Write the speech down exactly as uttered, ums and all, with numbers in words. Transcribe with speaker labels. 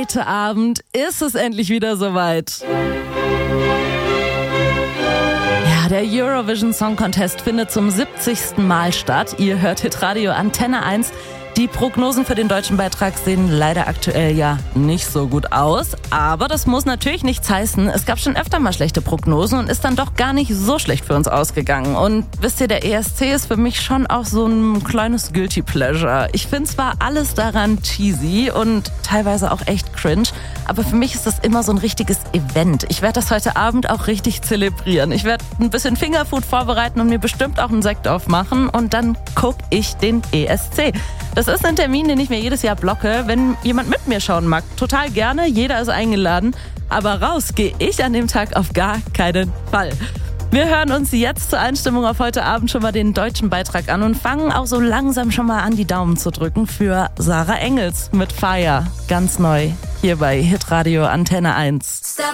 Speaker 1: Heute Abend ist es endlich wieder soweit. Ja, der Eurovision Song Contest findet zum siebzigsten Mal statt. Ihr hört Hitradio Antenne eins. Die Prognosen für den deutschen Beitrag sehen leider aktuell ja nicht so gut aus. Aber das muss natürlich nichts heißen. Es gab schon öfter mal schlechte Prognosen und ist dann doch gar nicht so schlecht für uns ausgegangen. Und wisst ihr, der E S C ist für mich schon auch so ein kleines Guilty Pleasure. Ich finde zwar alles daran cheesy und teilweise auch echt cringe, aber für mich ist das immer so ein richtiges Event. Ich werde das heute Abend auch richtig zelebrieren. Ich werde ein bisschen Fingerfood vorbereiten und mir bestimmt auch einen Sekt aufmachen und dann gucke ich den E S C. Das ist ein Termin, den ich mir jedes Jahr blocke, wenn jemand mit mir schauen mag. Total gerne, jeder ist eingeladen. Aber raus gehe ich an dem Tag auf gar keinen Fall. Wir hören uns jetzt zur Einstimmung auf heute Abend schon mal den deutschen Beitrag an und fangen auch so langsam schon mal an, die Daumen zu drücken für Sarah Engels mit Fire. Ganz neu hier bei Hitradio Antenne eins.